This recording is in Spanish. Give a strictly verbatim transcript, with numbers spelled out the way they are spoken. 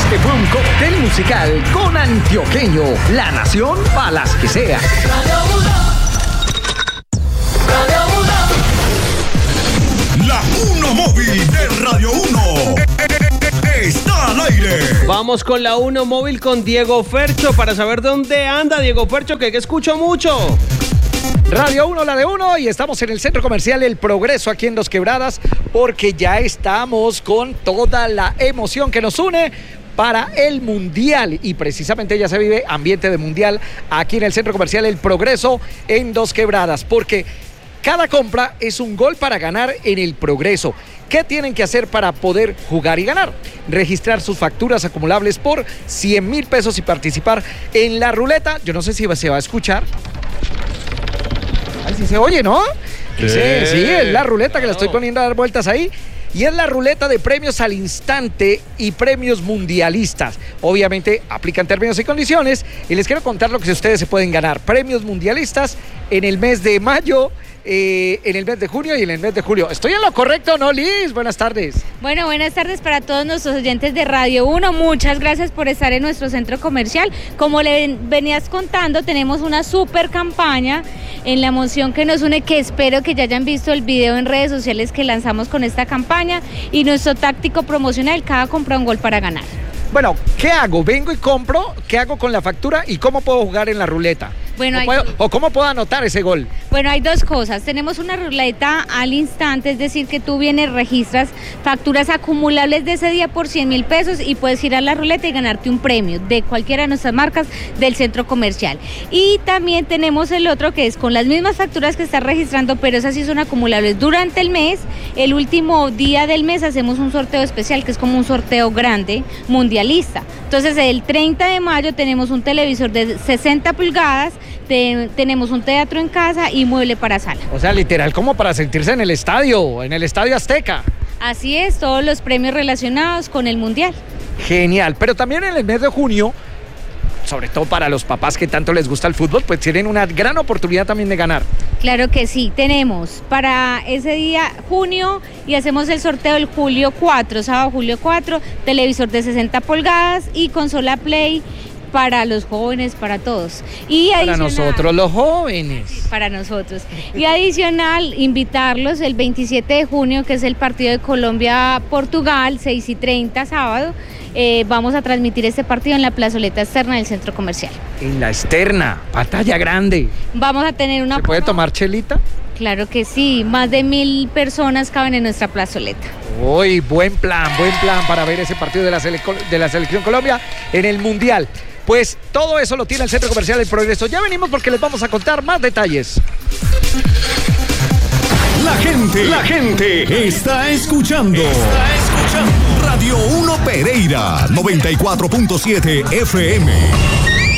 Este fue un cóctel musical con Antioqueño, la nación para las que sea. Radio uno. Radio uno. La Uno Móvil de Radio uno está al aire. Vamos con la Uno Móvil con Diego Fercho para saber dónde anda Diego Fercho, que, que escucho mucho. Radio uno, la de uno, y estamos en el Centro Comercial El Progreso, aquí en Dos Quebradas, porque ya estamos con toda la emoción que nos une para el Mundial, y precisamente ya se vive ambiente de Mundial aquí en el Centro Comercial El Progreso en Dos Quebradas, porque cada compra es un gol para ganar en El Progreso. ¿Qué tienen que hacer para poder jugar y ganar? Registrar sus facturas acumulables por cien mil pesos y participar en la ruleta. Yo no sé si se va a escuchar. Ay, sí se oye, ¿no? Sí, sí, sí, es la ruleta que la estoy poniendo a dar vueltas ahí. Y es la ruleta de premios al instante y premios mundialistas. Obviamente aplican términos y condiciones. Y les quiero contar lo que ustedes se pueden ganar. Premios mundialistas en el mes de mayo, eh, en el mes de junio y en el mes de julio. ¿Estoy en lo correcto, no, Liz? Buenas tardes. Bueno, buenas tardes para todos nuestros oyentes de Radio uno. Muchas gracias por estar en nuestro centro comercial. Como le venías contando, tenemos una super campaña en la emoción que nos une, que espero que ya hayan visto el video en redes sociales que lanzamos con esta campaña, y nuestro táctico promocional, cada compra un gol para ganar. Bueno, ¿qué hago? Vengo y compro, ¿qué hago con la factura y cómo puedo jugar en la ruleta? Bueno, o, hay... puedo, ¿O cómo puedo anotar ese gol? Bueno, hay dos cosas. Tenemos una ruleta al instante, es decir, que tú vienes, registras facturas acumulables de ese día por cien mil pesos y puedes ir a la ruleta y ganarte un premio de cualquiera de nuestras marcas del centro comercial. Y también tenemos el otro, que es con las mismas facturas que estás registrando, pero esas sí son acumulables durante el mes. El último día del mes hacemos un sorteo especial, que es como un sorteo grande mundialista. Entonces, el treinta de mayo tenemos un televisor de sesenta pulgadas, Te, tenemos un teatro en casa y mueble para sala. O sea, literal, como para sentirse en el estadio, en el Estadio Azteca. Así es, todos los premios relacionados con el Mundial. Genial, pero también en el mes de junio, sobre todo para los papás que tanto les gusta el fútbol, pues tienen una gran oportunidad también de ganar. Claro que sí, tenemos para ese día junio, y hacemos el sorteo el julio cuatro, sábado julio cuatro, televisor de sesenta pulgadas y consola Play para los jóvenes, para todos. Y para nosotros los jóvenes. Sí, para nosotros. Y adicional, invitarlos el veintisiete de junio, que es el partido de Colombia-Portugal, seis y treinta, sábado. Eh, vamos a transmitir este partido en la plazoleta externa del centro comercial. En la externa, pantalla grande. Vamos a tener una... ¿Se puede tomar chelita? Claro que sí, más de mil personas caben en nuestra plazoleta. Uy, buen plan, buen plan para ver ese partido de la, sele- de la Selección Colombia en el Mundial. Pues todo eso lo tiene el Centro Comercial El Progreso. Ya venimos porque les vamos a contar más detalles. La gente, la gente está escuchando. Está escuchando. Radio uno Pereira, noventa y cuatro punto siete F M.